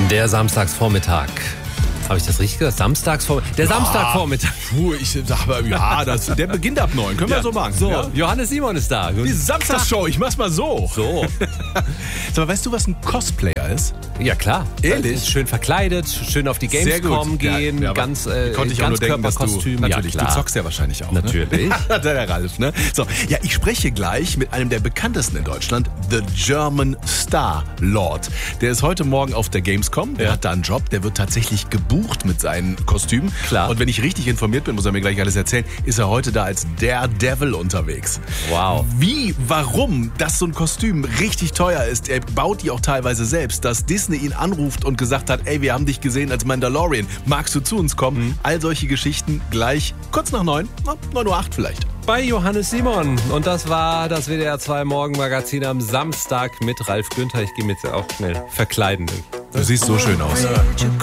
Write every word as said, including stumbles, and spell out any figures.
Der Samstagsvormittag. Habe ich das richtig gesagt? Samstagsvormittag? Der Ja. Samstagvormittag. Puh, ich sag ja, das, der beginnt ab neun. Können wir so machen. So, Ja? Johannes Simon ist da. Die Samstagsshow, ich mach's mal so. So. Sag mal, weißt du, was ein Cosplayer ist? Ja, klar. Ehrlich? Schön verkleidet, schön auf die Sehr Gamescom gut. gehen, Ja, ja, ganz, äh, konnte ich auch nur denken, dass du, Ganzkörperkostüm. natürlich, Ja, klar. du zockst ja wahrscheinlich auch. Natürlich. Ne? Der Ralf, ne? So, ja, ich spreche gleich mit einem der bekanntesten in Deutschland, The German Star Lord. Der ist heute Morgen auf der Gamescom, der Ja. hat da einen Job, der wird tatsächlich gebucht mit seinen Kostümen. Klar. Und wenn ich richtig informiert bin, muss er mir gleich alles erzählen, ist er heute da als Daredevil unterwegs. Wow. Wie, warum, dass so ein Kostüm richtig teuer ist, er baut die auch teilweise selbst, dass Disney ihn anruft und gesagt hat, ey, wir haben dich gesehen als Mandalorian, magst du zu uns kommen? Mhm. All solche Geschichten gleich kurz nach neun, na, neun Uhr acht vielleicht. Bei Johannes Simon. Und das war das W D R zwei Morgenmagazin am Samstag mit Ralf Günther. Ich gehe mir jetzt auch schnell verkleiden. Du siehst so schön aus.